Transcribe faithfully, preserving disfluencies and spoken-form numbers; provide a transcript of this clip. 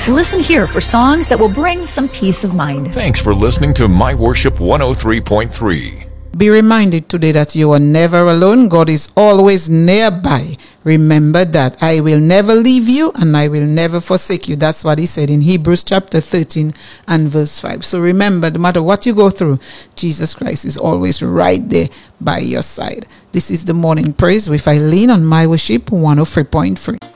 Listen here for songs that will bring some peace of mind. Thanks for listening to My Worship one oh three point three. Be reminded today that you are never alone. God is always nearby. Remember that I will never leave you and I will never forsake you. That's what he said in Hebrews chapter thirteen and verse five. So remember, no matter what you go through, Jesus Christ is always right there by your side. This is the morning praise with Eileen on My Worship one oh three point three.